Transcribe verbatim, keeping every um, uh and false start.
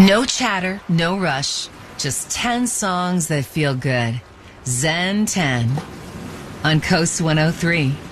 No chatter, no rush, just ten songs that feel good. Zen ten on Coast one oh three.